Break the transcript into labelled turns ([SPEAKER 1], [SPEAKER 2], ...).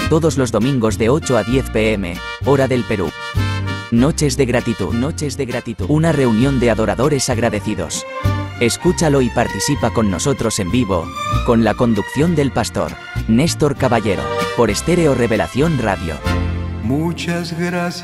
[SPEAKER 1] todos los domingos de 8 a 10 p.m., hora del Perú. Noches de gratitud, una reunión de adoradores agradecidos. Escúchalo y participa con nosotros en vivo, con la conducción del pastor Néstor Caballero, por Estéreo Revelación Radio.
[SPEAKER 2] Muchas gracias.